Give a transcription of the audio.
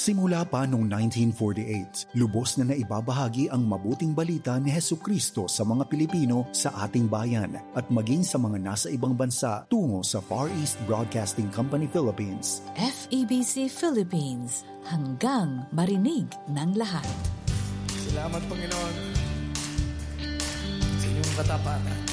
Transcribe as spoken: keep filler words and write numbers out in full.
Simula pa noong nineteen forty-eight, lubos na naibabahagi ang mabuting balita ni Hesukristo sa mga Pilipino sa ating bayan at maging sa mga nasa ibang bansa tungo sa Far East Broadcasting Company Philippines. F E B C Philippines, hanggang marinig ng lahat. Salamat, Panginoon, sa inyong katapatan.